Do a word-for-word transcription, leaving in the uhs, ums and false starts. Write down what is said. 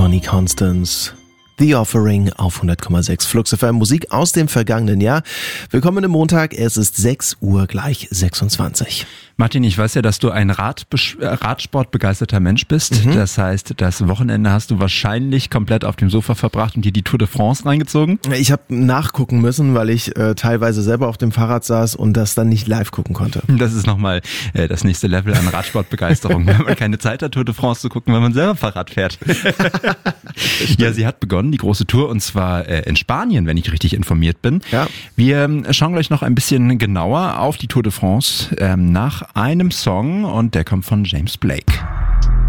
Tony Constance. The Offering auf hundert Komma sechs Flux F M, Musik aus dem vergangenen Jahr. Willkommen am Montag, es ist sechs Uhr gleich sechsundzwanzig. Martin, ich weiß ja, dass du ein Radbesch- Radsportbegeisterter Mensch bist. Mhm. Das heißt, das Wochenende hast du wahrscheinlich komplett auf dem Sofa verbracht und dir die Tour de France reingezogen? Ich habe nachgucken müssen, weil ich äh, teilweise selber auf dem Fahrrad saß und das dann nicht live gucken konnte. Das ist nochmal äh, das nächste Level an Radsportbegeisterung, wenn man keine Zeit hat, Tour de France zu gucken, wenn man selber Fahrrad fährt. Ja, sie hat begonnen, die große Tour, und zwar äh, in Spanien, wenn ich richtig informiert bin. Ja. Wir ähm, schauen gleich noch ein bisschen genauer auf die Tour de France ähm, nach einem Song, und der kommt von James Blake.